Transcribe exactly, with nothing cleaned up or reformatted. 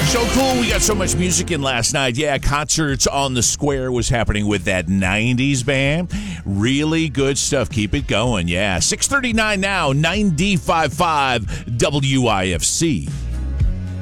So cool. We got so much music in last night. Yeah, Concerts on the Square was happening with that nineties band. Really good stuff. Keep it going. Yeah. six thirty-nine now, ninety-five point five W I F C.